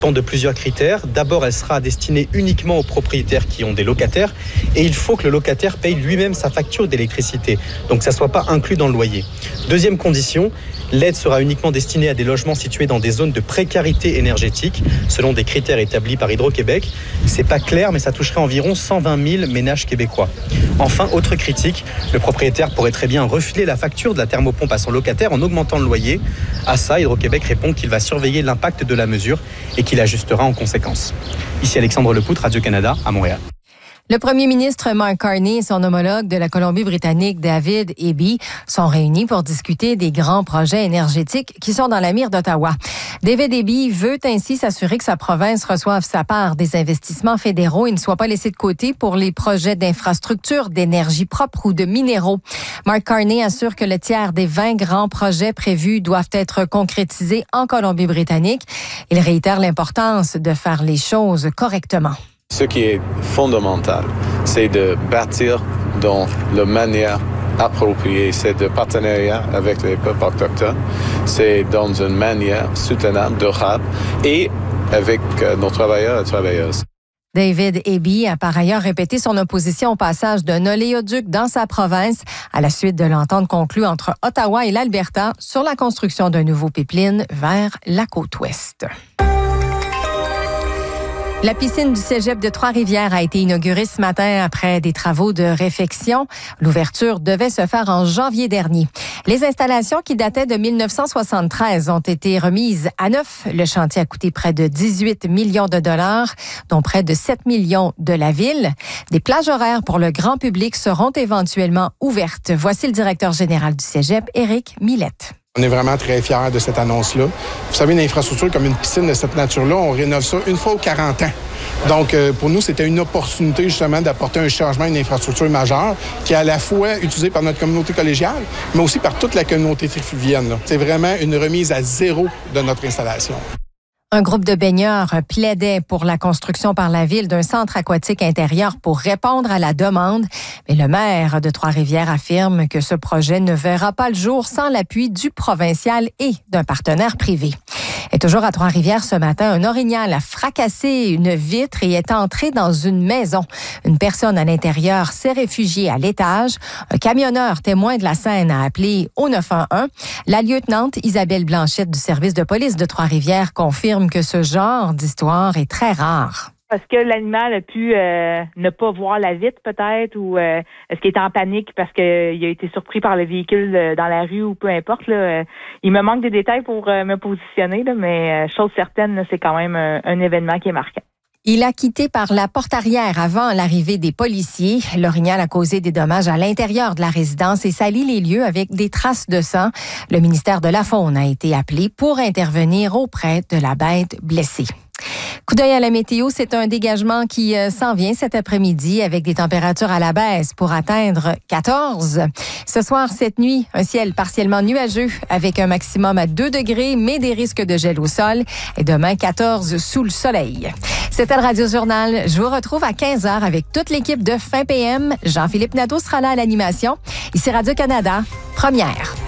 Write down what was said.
De plusieurs critères. D'abord, elle sera destinée uniquement aux propriétaires qui ont des locataires et il faut que le locataire paye lui-même sa facture d'électricité, donc que ça ne soit pas inclus dans le loyer. Deuxième condition, l'aide sera uniquement destinée à des logements situés dans des zones de précarité énergétique, selon des critères établis par Hydro-Québec. C'est pas clair, mais ça toucherait environ 120 000 ménages québécois. Enfin, autre critique, le propriétaire pourrait très bien refiler la facture de la thermopompe à son locataire en augmentant le loyer. À ça, Hydro-Québec répond qu'il va surveiller l'impact de la mesure et qu'il ajustera en conséquence. Ici Alexandre Lepoutre, Radio-Canada, à Montréal. Le premier ministre Mark Carney et son homologue de la Colombie-Britannique, David Eby, sont réunis pour discuter des grands projets énergétiques qui sont dans la mire d'Ottawa. David Eby veut ainsi s'assurer que sa province reçoive sa part des investissements fédéraux et ne soit pas laissé de côté pour les projets d'infrastructures, d'énergie propre ou de minéraux. Mark Carney assure que le tiers des 20 grands projets prévus doivent être concrétisés en Colombie-Britannique. Il réitère l'importance de faire les choses correctement. Ce qui est fondamental, c'est de bâtir dans la manière appropriée. C'est de partenariat avec les peuples autochtones. C'est dans une manière soutenable, durable et avec nos travailleurs et travailleuses. David Eby a par ailleurs répété son opposition au passage d'un oléoduc dans sa province à la suite de l'entente conclue entre Ottawa et l'Alberta sur la construction d'un nouveau pipeline vers la côte ouest. La piscine du cégep de Trois-Rivières a été inaugurée ce matin après des travaux de réfection. L'ouverture devait se faire en janvier dernier. Les installations qui dataient de 1973 ont été remises à neuf. Le chantier a coûté près de 18 millions de dollars, dont près de 7 millions de la ville. Des plages horaires pour le grand public seront éventuellement ouvertes. Voici le directeur général du cégep, Éric Millette. On est vraiment très fiers de cette annonce-là. Vous savez, une infrastructure comme une piscine de cette nature-là, on rénove ça une fois aux 40 ans. Donc, pour nous, c'était une opportunité justement d'apporter un changement à une infrastructure majeure qui est à la fois utilisée par notre communauté collégiale, mais aussi par toute la communauté trifluvienne. C'est vraiment une remise à zéro de notre installation. Un groupe de baigneurs plaidait pour la construction par la ville d'un centre aquatique intérieur pour répondre à la demande. Mais le maire de Trois-Rivières affirme que ce projet ne verra pas le jour sans l'appui du provincial et d'un partenaire privé. Et toujours à Trois-Rivières ce matin, un orignal a fracassé une vitre et est entré dans une maison. Une personne à l'intérieur s'est réfugiée à l'étage. Un camionneur témoin de la scène a appelé au 911. La lieutenante Isabelle Blanchette du service de police de Trois-Rivières confirme que ce genre d'histoire est très rare. Est-ce que l'animal a pu ne pas voir la vitre peut-être ou est-ce qu'il était en panique parce qu'il a été surpris par le véhicule dans la rue ou peu importe. Là, il me manque des détails pour me positionner, là, mais chose certaine, là, c'est quand même un événement qui est marquant. Il a quitté par la porte arrière avant l'arrivée des policiers. L'orignal a causé des dommages à l'intérieur de la résidence et sali les lieux avec des traces de sang. Le ministère de la Faune a été appelé pour intervenir auprès de la bête blessée. Coup d'œil à la météo, c'est un dégagement qui s'en vient cet après-midi avec des températures à la baisse pour atteindre 14. Ce soir, cette nuit, un ciel partiellement nuageux avec un maximum à 2 degrés, mais des risques de gel au sol. Et demain, 14 sous le soleil. C'était le Radio Journal. Je vous retrouve à 15h avec toute l'équipe de Fin PM. Jean-Philippe Nadeau sera là à l'animation. Ici Radio-Canada, première.